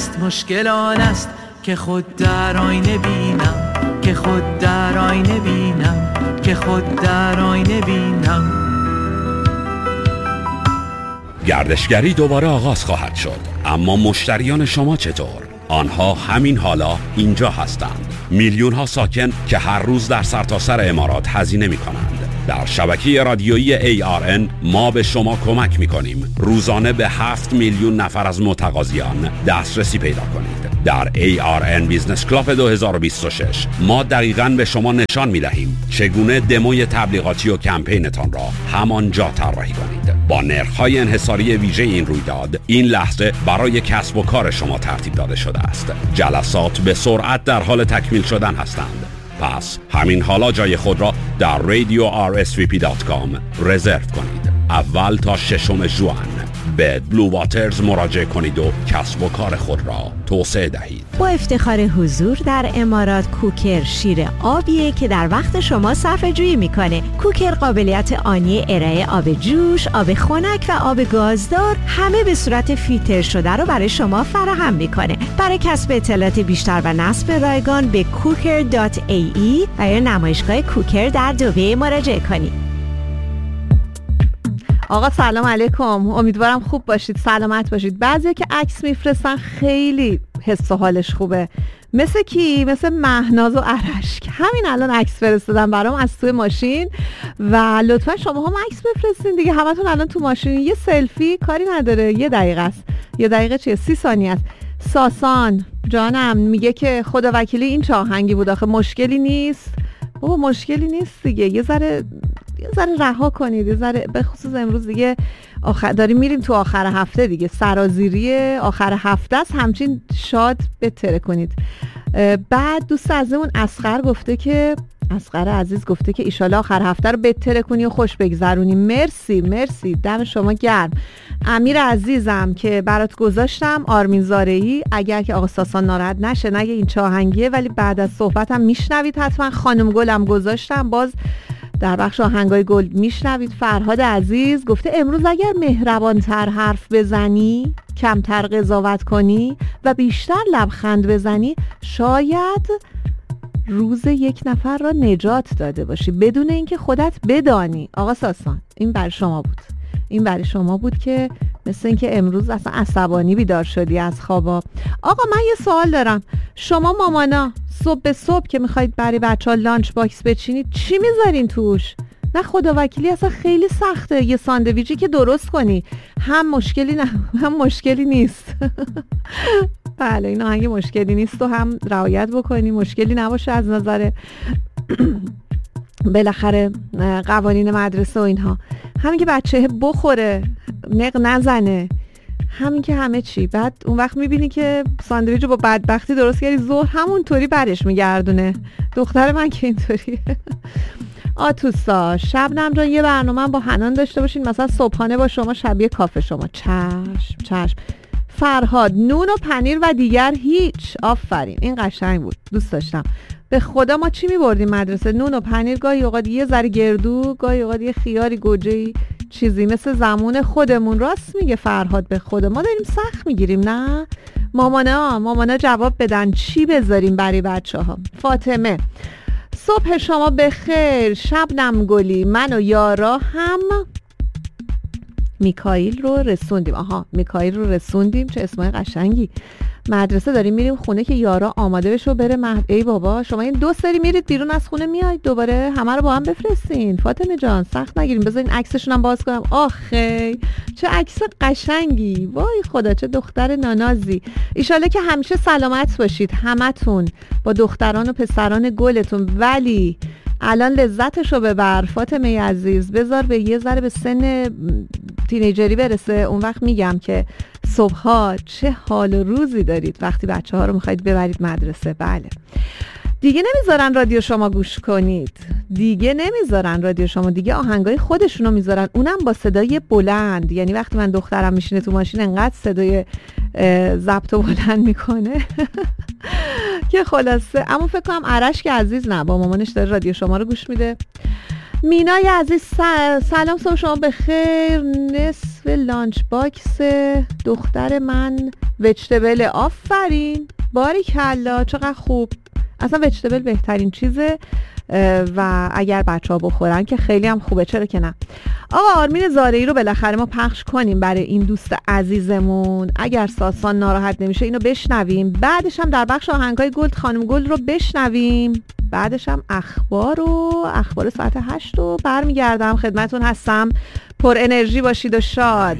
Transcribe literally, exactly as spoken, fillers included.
است، مشکل آن است که خود در آینه بینم، که خود در آینه بینم، که خود در آینه بینم. گردشگری دوباره آغاز خواهد شد، اما مشتریان شما چطور؟ آنها همین حالا اینجا هستند. میلیون ها ساکن که هر روز در سرتاسر امارات هزینه می کنند. در شبکه رادیویی ای آر ان ما به شما کمک می کنیم روزانه به هفت میلیون نفر از متقاضیان دسترسی پیدا کنید. در ای آر ان بیزنس کلاب دو هزار و بیست و شش ما دقیقاً به شما نشان می دهیم چگونه دموی تبلیغاتی و کمپینتان را همانجا طراحی کنید. با نرخ‌های انحصاری ویژه این رویداد این لحظه برای کسب و کار شما ترتیب داده شده است. جلسات به سرعت در حال تکمیل شدن هستند. پس همین حالا جای خود را در رادیو آر اس وی پی دات کام رزرو کنید. اول تا ششم ژوئن به بلو واترز مراجعه کنید و کسب و کار خود را توسعه دهید. با افتخار حضور در امارات کوکر شیر آبیه که در وقت شما صرفه جویی میکنه. کوکر قابلیت آنی ارائه آب جوش، آب خنک و آب گازدار همه به صورت فیلتر شده رو برای شما فراهم میکنه. برای کسب اطلاعات بیشتر و نصب رایگان به کوکر دات ای ای و یا نمایشگاه کوکر در دبی مراجعه کنید. آقا سلام علیکم، امیدوارم خوب باشید، سلامت باشید. بعضی که عکس میفرستن خیلی حس و حالش خوبه، مثل کی؟ مثل مهناز و ارشک. همین الان عکس فرستادم برام از توی ماشین و لطفا شما هم عکس بفرستین دیگه. همتون الان تو ماشین، یه سلفی کاری نداره، یه دقیقه است. یه دقیقه چیه؟ سی ثانیه است. ساسان جانم میگه که خدا وکیلی این چه آهنگی بود آخه؟ مشکلی نیست بابا، مشکلی نیست دیگه. یه ذره یه ذره رها کنید، یه ذره، به خصوص امروز دیگه آخر داریم میریم تو آخر هفته دیگه، سرازیری آخر هفته است، همچین شاد بتره کنید. بعد دوست عزیزمون اصغر گفته که اصغر عزیز گفته که ایشالله آخر هفته رو بتره کنی و خوش بگذرونی. مرسی مرسی، دم شما گرم. امیر عزیزم که برات گذاشتم، آرمین زارعی، اگر که آقا ساسان ناراحت نشه نگه این چه آهنگیه، ولی بعد از صحبتم میشنوید حتما. خانم گلم گذاشتم باز در بخش آهنگای گل میشنوید. فرهاد عزیز گفته امروز اگر مهربانتر حرف بزنی، کمتر قضاوت کنی و بیشتر لبخند بزنی، شاید روز یک نفر را نجات داده باشی بدون اینکه خودت بدانی. آقا ساسان این برای شما بود، این برای شما بود که مثل اینکه امروز اصلا عصبانی بیدار شدی از خوابا. آقا من یه سوال دارم، شما مامانا صبح به صبح که میخواید برای بچه ها لانچ باکس بچینید چی میذارین توش؟ نه خدا وکیلی اصلا خیلی سخته یه ساندویچی که درست کنی، هم مشکلی نه هم مشکلی نیست. بله این آهنگ مشکلی نیست و هم رعایت بکنی، مشکلی نباشه از نظر بالاخره قوانین مدرسه و اینها. همین که بچه بخوره، نق نزنه، همین که همه چی. بعد اون وقت میبینی که ساندویچ رو با بدبختی درست کردی، ظهر همونطوری برش میگردونه. دختر من که اینطوریه. آتوسا شبنم جان یه برنامه با حنان داشته باشین، مثلا صبحانه با شما، شبیه کافه شما. چشم چشم. فرهاد نون و پنیر و دیگر هیچ. آفرین، این قشنگ بود، دوست داشتم. به خدا ما چی می‌بردیم مدرسه؟ نون و پنیر، گاهی اوقات یه ذره گردو، گاهی اوقات یه خیاری گوجه‌ای چیزی، مثل زمان خودمون. راست میگه فرهاد، به خدا ما داریم سخت میگیریم. نه مامانا مامانا جواب بدن چی بذاریم برای بچه‌ها. فاطمه صبح شما بخیر. شبنم گلی من و یارا هم میکائیل رو رسوندیم. آها میکائیل رو رسوندیم، چه اسمای قشنگی. مدرسه داریم میریم خونه که یارا آماده بشه و بره مهد. ای بابا شما این دو سری میرید بیرون از خونه میایید دوباره همه رو با هم بفرستین. فاطمه جان سخت نگیریم، بذارین عکسشون هم باز کنم. آخه چه عکس قشنگی، وای خدا چه دختر نانازی. ایشالله که همیشه سلامت باشید همتون با دختران و پسران گلتون. ولی الان لذتشو ببر فاطمه عزیز، بذار به یه ذره به سن تینیجری برسه، اون وقت میگم که صبحها چه حال و روزی دارید وقتی بچه ها رو میخواید ببرید مدرسه. بله دیگه نمیذارن رادیو شما گوش کنید، دیگه نمیذارن رادیو شما، دیگه آهنگای خودشونو میذارن، اونم با صدای بلند. یعنی وقتی من دخترم میشینه تو ماشین انقدر صدای ضبط و بلند میکنه که خلاصه. اما فکر کنم ارشک عزیز نه با مامانش داره رادیو شما رو گوش میده. مینای عزیز سلام، صبح شما بخیر. نصف لانچ باکس دختر من وجتبل. آفرین، باریکلا، چقدر خوب. اصلا وجتبل بهترین چیزه و اگر بچه ها بخورن که خیلی هم خوبه، چرا که نه. آقا آرمین زارعی رو بالاخره ما پخش کنیم برای این دوست عزیزمون. اگر ساسان ناراحت نمیشه اینو بشنویم، بعدش هم در بخش آهنگای گلد خانم گلد رو بشنویم، بعدش هم اخبار و اخبار ساعت هشت رو برمیگردم خدمتون هستم. پر انرژی باشید و شاد.